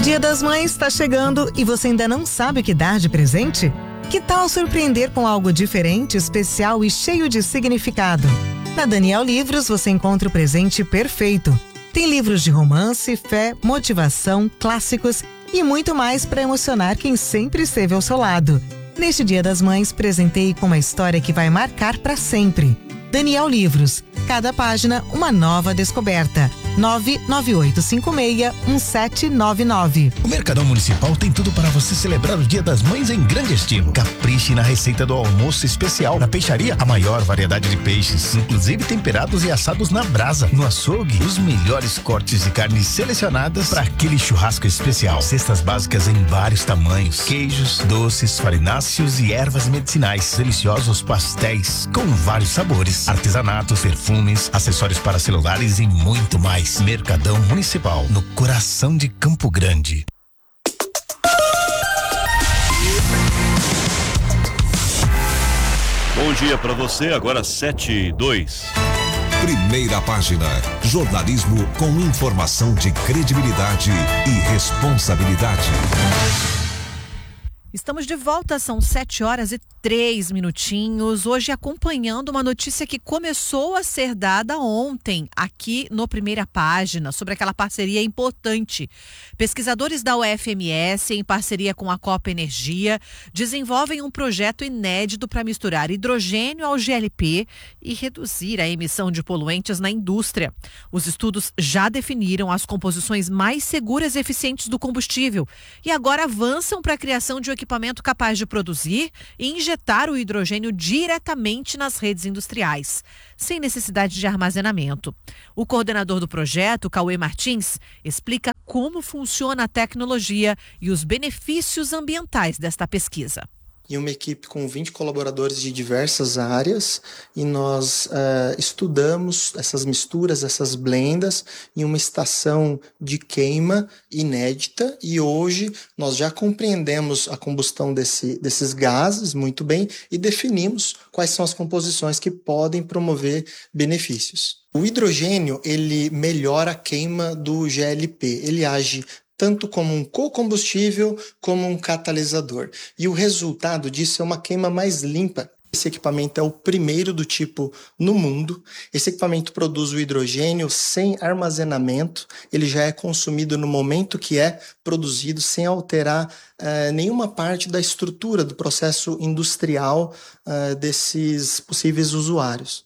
Dia das Mães está chegando e você ainda não sabe o que dar de presente? Que tal surpreender com algo diferente, especial e cheio de significado? Na Daniel Livros você encontra o presente perfeito. Tem livros de romance, fé, motivação, clássicos e muito mais para emocionar quem sempre esteve ao seu lado. Neste Dia das Mães, presenteie com uma história que vai marcar para sempre. Daniel Livros. Cada página, uma nova descoberta. 998561799. O Mercadão Municipal tem tudo para você celebrar o Dia das Mães em grande estilo. Capriche na receita do almoço especial. Na peixaria, a maior variedade de peixes, inclusive temperados e assados na brasa. No açougue, os melhores cortes de carne selecionadas para aquele churrasco especial. Cestas básicas em vários tamanhos, queijos, doces, farináceos e ervas medicinais. Deliciosos pastéis com vários sabores, artesanatos, perfumes, acessórios para celulares e muito mais. Mercadão Municipal, no coração de Campo Grande. Bom dia para você, agora 7:02. Primeira página, jornalismo com informação de credibilidade e responsabilidade. Estamos de volta, são 7h03. Hoje acompanhando uma notícia que começou a ser dada ontem aqui no Primeira Página, sobre aquela parceria importante. Pesquisadores da UFMS, em parceria com a Copa Energia, desenvolvem um projeto inédito para misturar hidrogênio ao GLP e reduzir a emissão de poluentes na indústria. Os estudos já definiram as composições mais seguras e eficientes do combustível e agora avançam para a criação de um equipamento capaz de produzir e injetar o hidrogênio diretamente nas redes industriais, sem necessidade de armazenamento. O coordenador do projeto, Cauê Martins, explica como funciona a tecnologia e os benefícios ambientais desta pesquisa. E uma equipe com 20 colaboradores de diversas áreas, e nós estudamos essas misturas, essas blendas em uma estação de queima inédita, e hoje nós já compreendemos a combustão desses gases muito bem e definimos quais são as composições que podem promover benefícios. O hidrogênio, ele melhora a queima do GLP, ele age tanto como um cocombustível como um catalisador. E o resultado disso é uma queima mais limpa. Esse equipamento é o primeiro do tipo no mundo. Esse equipamento produz o hidrogênio sem armazenamento. Ele já é consumido no momento que é produzido, sem alterar nenhuma parte da estrutura do processo industrial desses possíveis usuários.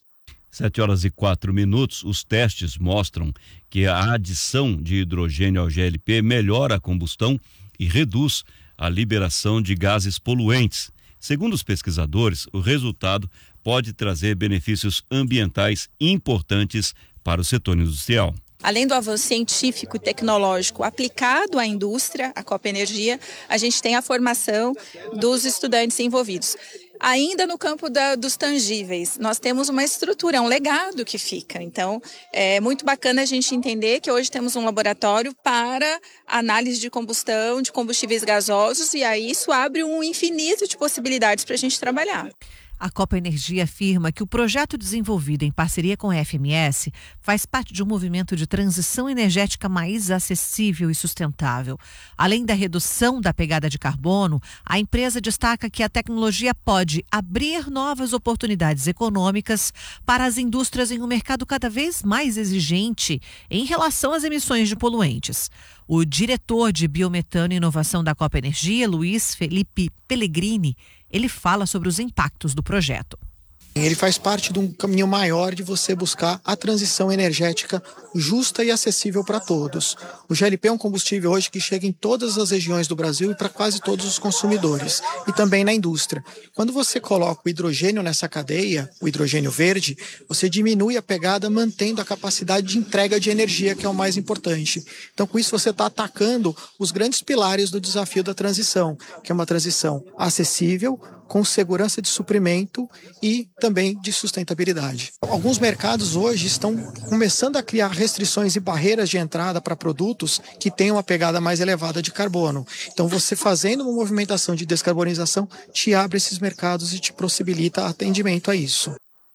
7h04. Os testes mostram que a adição de hidrogênio ao GLP melhora a combustão e reduz a liberação de gases poluentes. Segundo os pesquisadores, o resultado pode trazer benefícios ambientais importantes para o setor industrial. Além do avanço científico e tecnológico aplicado à indústria, à Copa Energia, a gente tem a formação dos estudantes envolvidos. Ainda no campo dos tangíveis, nós temos uma estrutura, um legado que fica. Então, é muito bacana a gente entender que hoje temos um laboratório para análise de combustão, de combustíveis gasosos, e aí isso abre um infinito de possibilidades para a gente trabalhar. A Copa Energia afirma que o projeto desenvolvido em parceria com a FMS faz parte de um movimento de transição energética mais acessível e sustentável. Além da redução da pegada de carbono, a empresa destaca que a tecnologia pode abrir novas oportunidades econômicas para as indústrias em um mercado cada vez mais exigente em relação às emissões de poluentes. O diretor de Biometano e Inovação da Copa Energia, Luiz Felipe Pellegrini, ele fala sobre os impactos do projeto. Ele faz parte de um caminho maior de você buscar a transição energética justa e acessível para todos. O GLP é um combustível hoje que chega em todas as regiões do Brasil e para quase todos os consumidores, e também na indústria. Quando você coloca o hidrogênio nessa cadeia, o hidrogênio verde, você diminui a pegada mantendo a capacidade de entrega de energia, que é o mais importante. Então, com isso, você está atacando os grandes pilares do desafio da transição, que é uma transição acessível, com segurança de suprimento e também de sustentabilidade. Alguns mercados hoje estão começando a criar restrições e barreiras de entrada para produtos que tenham uma pegada mais elevada de carbono. Então, você fazendo uma movimentação de descarbonização te abre esses mercados e te possibilita atendimento a isso.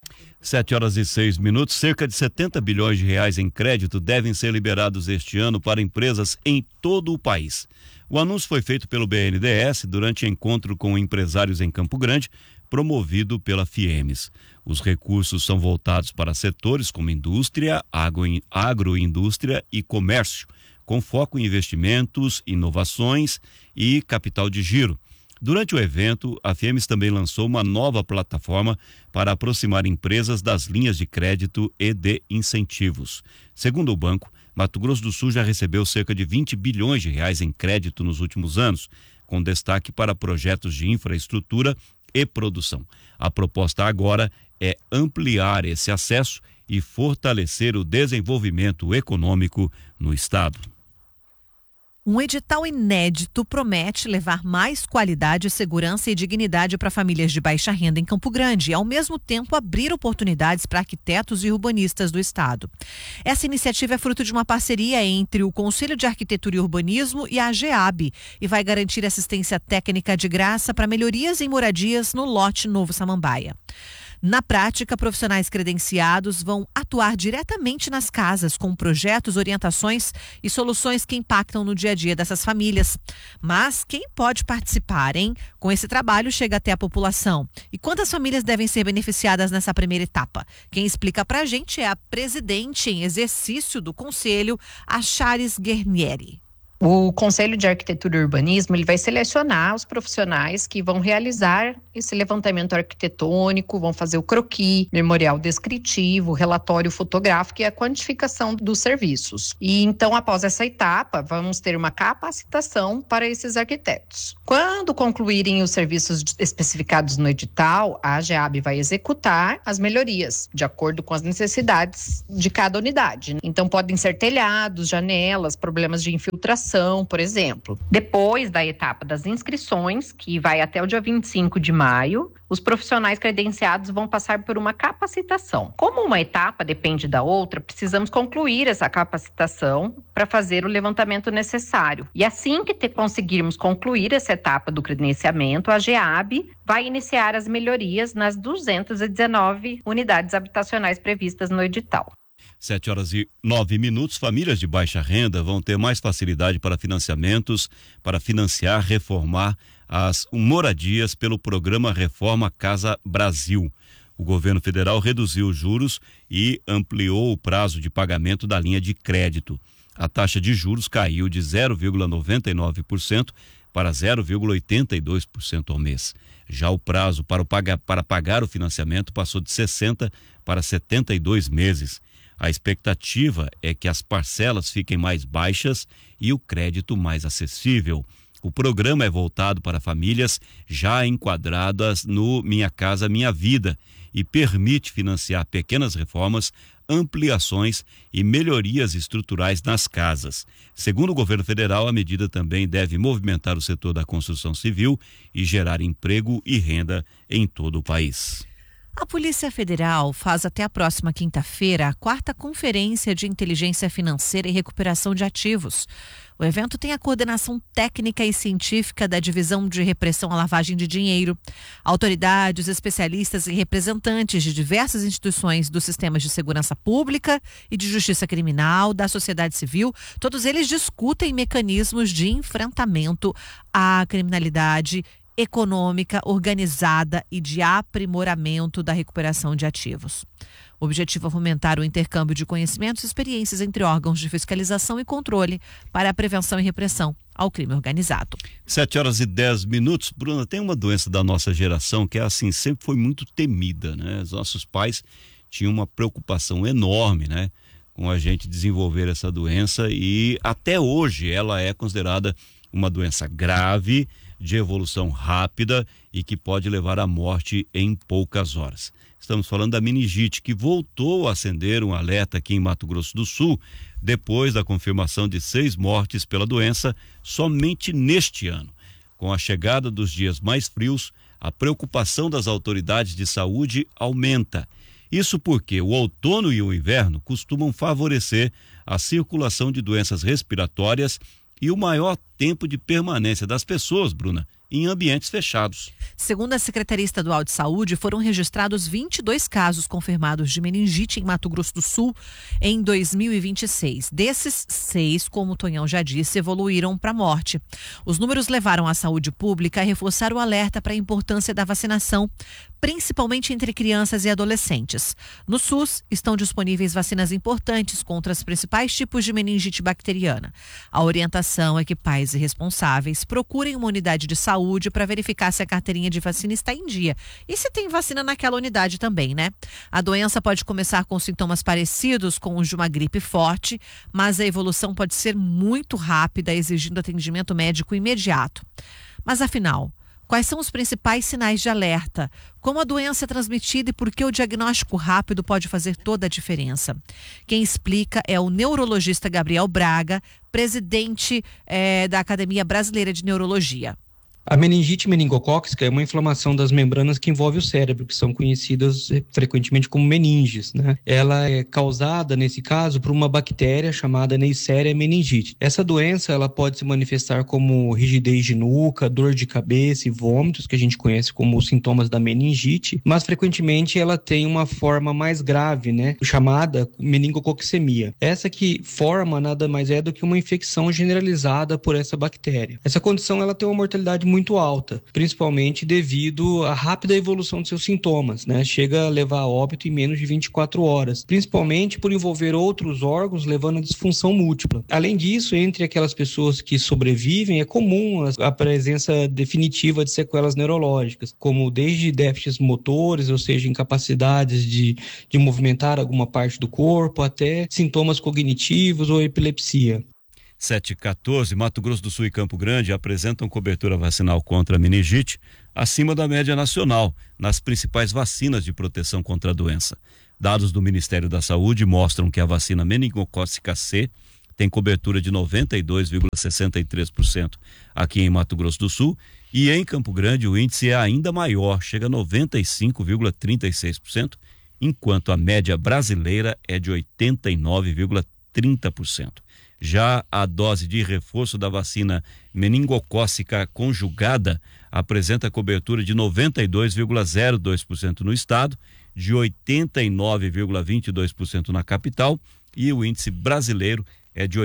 7h06, cerca de 70 bilhões de reais em crédito devem ser liberados este ano para empresas em todo o país. O anúncio foi feito pelo BNDES durante encontro com empresários em Campo Grande, promovido pela Fiemes. Os recursos são voltados para setores como indústria, agroindústria e comércio, com foco em investimentos, inovações e capital de giro. Durante o evento, a Fiemes também lançou uma nova plataforma para aproximar empresas das linhas de crédito e de incentivos. Segundo o banco, Mato Grosso do Sul já recebeu cerca de 20 bilhões de reais em crédito nos últimos anos, com destaque para projetos de infraestrutura e produção. A proposta agora é ampliar esse acesso e fortalecer o desenvolvimento econômico no estado. Um edital inédito promete levar mais qualidade, segurança e dignidade para famílias de baixa renda em Campo Grande e, ao mesmo tempo, abrir oportunidades para arquitetos e urbanistas do estado. Essa iniciativa é fruto de uma parceria entre o Conselho de Arquitetura e Urbanismo e a AGEAB e vai garantir assistência técnica de graça para melhorias em moradias no lote Novo Samambaia. Na prática, profissionais credenciados vão atuar diretamente nas casas com projetos, orientações e soluções que impactam no dia a dia dessas famílias. Mas quem pode participar, hein? Com esse trabalho chega até a população. E quantas famílias devem ser beneficiadas nessa primeira etapa? Quem explica pra gente é a presidente em exercício do Conselho, a Charis Guernieri. O Conselho de Arquitetura e Urbanismo ele vai selecionar os profissionais que vão realizar esse levantamento arquitetônico, vão fazer o croquis, memorial descritivo, relatório fotográfico e a quantificação dos serviços. E então, após essa etapa, vamos ter uma capacitação para esses arquitetos. Quando concluírem os serviços especificados no edital, a AGEAB vai executar as melhorias, de acordo com as necessidades de cada unidade. Então, podem ser telhados, janelas, problemas de infiltração, por exemplo. Depois da etapa das inscrições, que vai até o dia 25 de maio, os profissionais credenciados vão passar por uma capacitação. Como uma etapa depende da outra, precisamos concluir essa capacitação para fazer o levantamento necessário. E assim que conseguirmos concluir essa etapa do credenciamento, a AGEAB vai iniciar as melhorias nas 219 unidades habitacionais previstas no edital. 7h09, famílias de baixa renda vão ter mais facilidade para financiamentos, para financiar, reformar as moradias pelo programa Reforma Casa Brasil. O governo federal reduziu os juros e ampliou o prazo de pagamento da linha de crédito. A taxa de juros caiu de 0,99% para 0,82% ao mês. Já o prazo para pagar o financiamento passou de 60 para 72 meses. A expectativa é que as parcelas fiquem mais baixas e o crédito mais acessível. O programa é voltado para famílias já enquadradas no Minha Casa Minha Vida e permite financiar pequenas reformas, ampliações e melhorias estruturais nas casas. Segundo o governo federal, a medida também deve movimentar o setor da construção civil e gerar emprego e renda em todo o país. A Polícia Federal faz até a próxima quinta-feira a 4ª Conferência de Inteligência Financeira e Recuperação de Ativos. O evento tem a coordenação técnica e científica da Divisão de Repressão à Lavagem de Dinheiro. Autoridades, especialistas e representantes de diversas instituições dos sistemas de segurança pública e de justiça criminal, da sociedade civil, todos eles discutem mecanismos de enfrentamento à criminalidade econômica, organizada e de aprimoramento da recuperação de ativos. O objetivo é fomentar o intercâmbio de conhecimentos e experiências entre órgãos de fiscalização e controle para a prevenção e repressão ao crime organizado. 7h10. Bruna, tem uma doença da nossa geração que é assim, sempre foi muito temida, né? Os nossos pais tinham uma preocupação enorme, né, com a gente desenvolver essa doença e até hoje ela é considerada uma doença grave, de evolução rápida e que pode levar à morte em poucas horas. Estamos falando da meningite, que voltou a acender um alerta aqui em Mato Grosso do Sul, depois da confirmação de 6 mortes pela doença somente neste ano. Com a chegada dos dias mais frios, a preocupação das autoridades de saúde aumenta. Isso porque o outono e o inverno costumam favorecer a circulação de doenças respiratórias e o maior tempo de permanência das pessoas, Bruna, em ambientes fechados. Segundo a Secretaria Estadual de Saúde, foram registrados 22 casos confirmados de meningite em Mato Grosso do Sul em 2026. Desses, 6, como o Tonhão já disse, evoluíram para a morte. Os números levaram a saúde pública a reforçar o alerta para a importância da vacinação, principalmente entre crianças e adolescentes. No SUS, estão disponíveis vacinas importantes contra os principais tipos de meningite bacteriana. A orientação é que pais e responsáveis procurem uma unidade de saúde para verificar se a carteirinha de vacina está em dia e se tem vacina naquela unidade também, né? A doença pode começar com sintomas parecidos com os de uma gripe forte, mas a evolução pode ser muito rápida, exigindo atendimento médico imediato. Mas afinal, quais são os principais sinais de alerta? Como a doença é transmitida e por que o diagnóstico rápido pode fazer toda a diferença? Quem explica é o neurologista Gabriel Braga, presidente da Academia Brasileira de Neurologia. A meningite meningocócica é uma inflamação das membranas que envolve o cérebro, que são conhecidas frequentemente como meninges, né? Ela é causada, nesse caso, por uma bactéria chamada Neisseria meningite. Essa doença ela pode se manifestar como rigidez de nuca, dor de cabeça e vômitos, que a gente conhece como os sintomas da meningite, mas frequentemente ela tem uma forma mais grave, né? Chamada meningococcemia. Essa que forma nada mais é do que uma infecção generalizada por essa bactéria. Essa condição ela tem uma mortalidade muito alta, principalmente devido à rápida evolução de seus sintomas, né? Chega a levar a óbito em menos de 24 horas, principalmente por envolver outros órgãos, levando a disfunção múltipla. Além disso, entre aquelas pessoas que sobrevivem, é comum a presença definitiva de sequelas neurológicas, como desde déficits motores, ou seja, incapacidades de movimentar alguma parte do corpo, até sintomas cognitivos ou epilepsia. 7h14, Mato Grosso do Sul e Campo Grande apresentam cobertura vacinal contra a meningite acima da média nacional nas principais vacinas de proteção contra a doença. Dados do Ministério da Saúde mostram que a vacina meningocócica C tem cobertura de 92,63% aqui em Mato Grosso do Sul e em Campo Grande o índice é ainda maior, chega a 95,36%, enquanto a média brasileira é de 89,30%. Já a dose de reforço da vacina meningocócica conjugada apresenta cobertura de 92,02% no estado, de 89,22% na capital e o índice brasileiro é de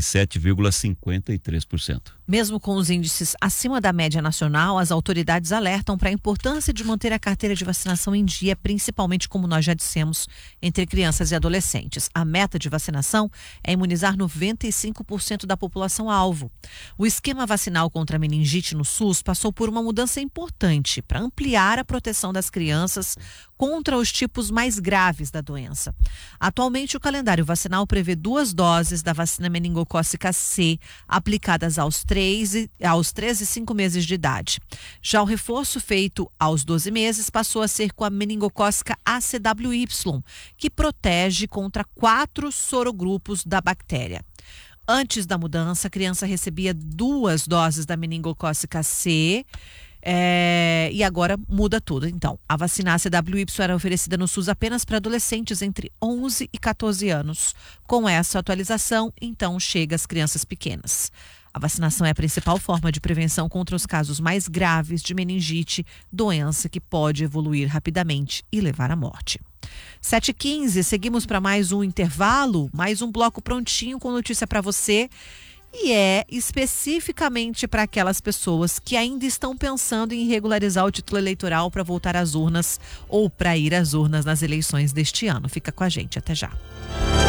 87,53%. Mesmo com os índices acima da média nacional, as autoridades alertam para a importância de manter a carteira de vacinação em dia, principalmente, como nós já dissemos, entre crianças e adolescentes. A meta de vacinação é imunizar 95% da população-alvo. O esquema vacinal contra a meningite no SUS passou por uma mudança importante para ampliar a proteção das crianças contra os tipos mais graves da doença. Atualmente, o calendário vacinal prevê 2 doses da vacina meningocócica C aplicadas aos 3 e 5 meses de idade. Já o reforço feito aos 12 meses passou a ser com a meningocócica ACWY, que protege contra 4 sorogrupos da bactéria. Antes da mudança, a criança recebia 2 doses da meningocócica C, e agora muda tudo. Então, a vacina ACWY era oferecida no SUS apenas para adolescentes entre 11 e 14 anos. Com essa atualização, então, chega às crianças pequenas. A vacinação é a principal forma de prevenção contra os casos mais graves de meningite, doença que pode evoluir rapidamente e levar à morte. 7h15, seguimos para mais um intervalo, mais um bloco prontinho com notícia para você. E é especificamente para aquelas pessoas que ainda estão pensando em regularizar o título eleitoral para voltar às urnas ou para ir às urnas nas eleições deste ano. Fica com a gente, até já.